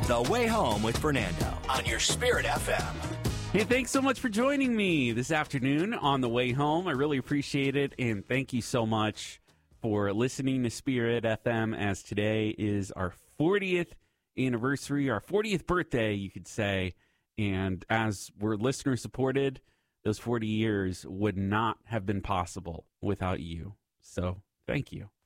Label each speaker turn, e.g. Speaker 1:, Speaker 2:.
Speaker 1: The Way Home with Fernando on your Spirit FM.
Speaker 2: Hey, thanks so much for joining me this afternoon on The Way Home. I really appreciate it, and thank you so much for listening to Spirit FM, as today is our 40th anniversary, our 40th birthday, you could say. And as we're listener-supported, those 40 years would not have been possible without you. So thank you.